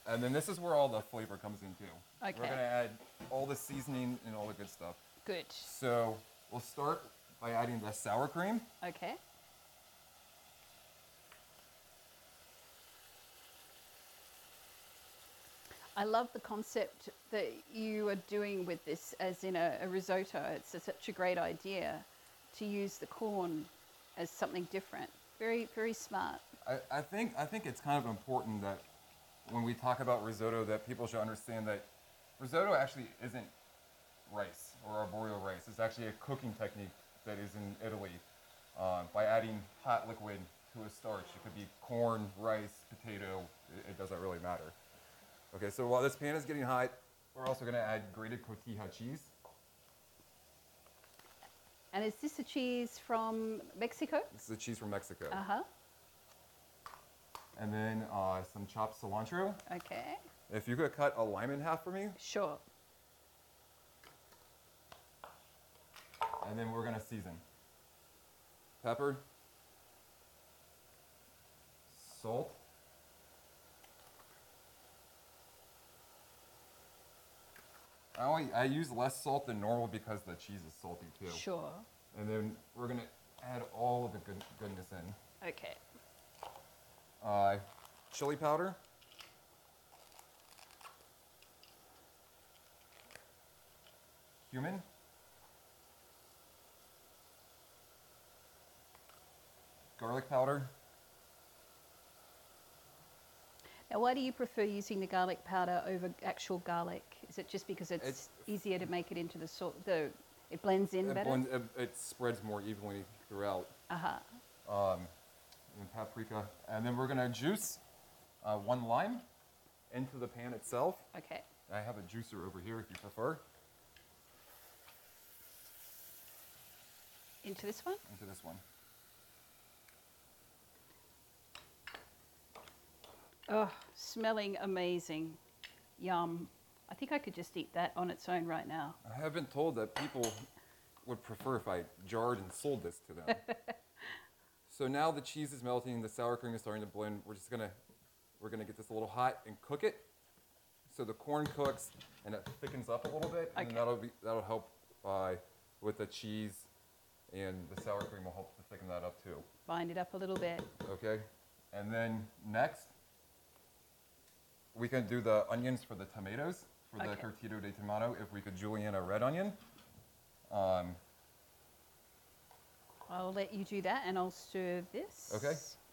And then this is where all the flavor comes in too. Okay. We're gonna add all the seasoning and all the good stuff. Good. So we'll start by adding the sour cream. Okay. I love the concept that you are doing with this as in a risotto. It's such a great idea to use the corn as something different. Very, very smart. I think it's kind of important that when we talk about risotto that people should understand that risotto actually isn't rice or arborio rice. It's actually a cooking technique that is in Italy. By adding hot liquid to a starch, it could be corn, rice, potato, it doesn't really matter. Okay, so while this pan is getting hot, we're also gonna add grated cotija cheese. And is this a cheese from Mexico? This is the cheese from Mexico. Uh-huh. And then some chopped cilantro. Okay. If you could cut a lime in half for me. Sure. And then we're gonna season. Pepper. Salt. I use less salt than normal because the cheese is salty too. Sure. And then we're gonna add all of the goodness in. Okay. Chili powder. Cumin. Garlic powder. Now, why do you prefer using the garlic powder over actual garlic? Is it just because it's easier to make it into the salt? It blends in better. It spreads more evenly throughout. Uh-huh. And paprika, and then we're gonna juice 1 lime into the pan itself. Okay. I have a juicer over here if you prefer. Into this one? Into this one. Oh, smelling amazing. Yum. I think I could just eat that on its own right now. I have been told that people would prefer if I jarred and sold this to them. So now the cheese is melting, the sour cream is starting to blend. We're gonna get this a little hot and cook it. So the corn cooks and it thickens up a little bit, and that'll help with the cheese, and the sour cream will help to thicken that up too. Bind it up a little bit. Okay, and then next we can do the onions for the tomatoes for the cortado de tomato. If we could julienne a red onion. I'll let you do that and I'll serve this. Okay.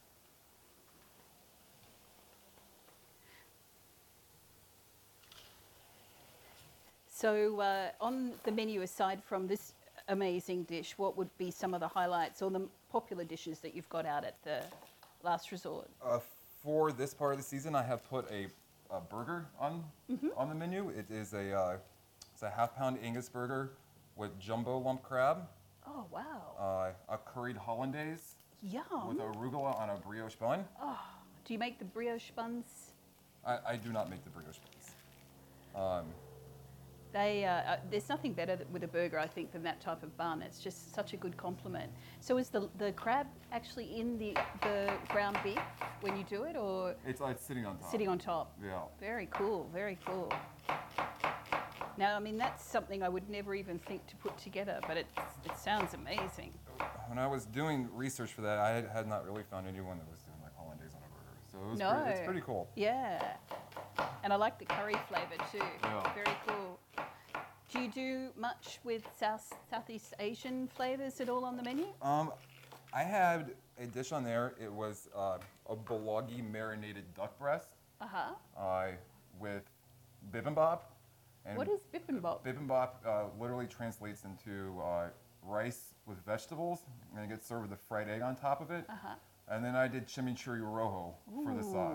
So on the menu, aside from this amazing dish, what would be some of the highlights or the popular dishes that you've got out at the Last Resort? For this part of the season, I have put a burger on the menu. It is it's a half-pound Angus burger with jumbo lump crab. Oh, wow. A curried hollandaise Yum. with arugula on a brioche bun. Oh, do you make the brioche buns? I do not make the brioche buns. There's nothing better with a burger, I think, than that type of bun. It's just such a good compliment. So is the crab actually in the ground beef when you do it, or It's sitting on top. sitting on top? Yeah. Very cool, very cool. Now, I mean, that's something I would never even think to put together, but it sounds amazing. When I was doing research for that, I had not really found anyone that was doing like hollandaise on a burger. So it was it's pretty cool. Yeah. And I like the curry flavour too. Yeah. Very cool. Do you do much with Southeast Asian flavours at all on the menu? I had a dish on there. It was a bulgogi marinated duck breast. With bibimbap. And What is bibimbap? Bibimbap literally translates into rice with vegetables, and it gets served with a fried egg on top of it. And then I did chimichurri rojo for the sauce.